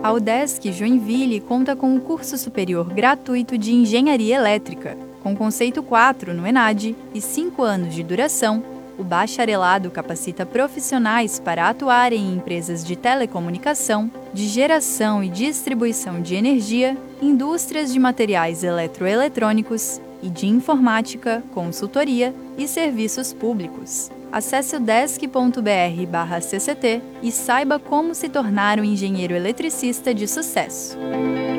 A UDESC Joinville conta com o curso superior gratuito de Engenharia Elétrica, com conceito 4 no ENAD e 5 anos de duração. O bacharelado capacita profissionais para atuarem em empresas de telecomunicação, de geração e distribuição de energia, indústrias de materiais eletroeletrônicos e de informática, consultoria e serviços públicos. Acesse udesc.br/cct e saiba como se tornar um engenheiro eletricista de sucesso.